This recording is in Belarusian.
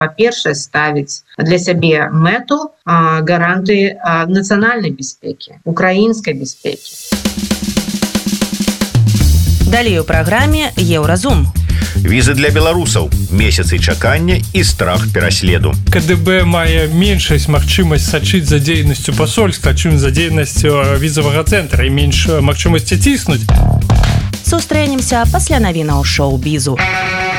па-першае, ставіць для сябе мэту гарантыі нацыянальнай бяспекі, украінскай бяспекі. Далей у праграме «Еўразум». Візы для беларусаў, месяцы чакання і страх пераследу. КДБ мае меншасць магчымасць сачыць за дзейнасцю пасольства, чым за дзейнасцю візавага цэнтра, і менш магчымасці ціснуць. Сустрэнемся пасля навінаў шоу-бізу.